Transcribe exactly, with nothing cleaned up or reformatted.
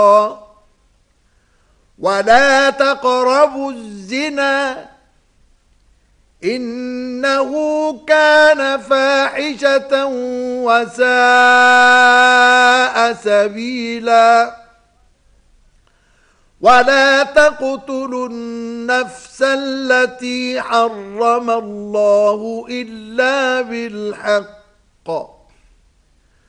ولا تقربوا الزنا إنه كان فاحشة وساء سبيلا ولا تقتلوا النفس التي حرم الله إلا بالحق